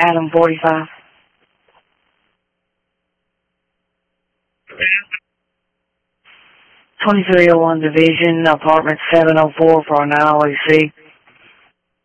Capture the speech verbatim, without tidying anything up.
Adam forty-five. twenty-three oh one Division, apartment seven oh four for an L A C.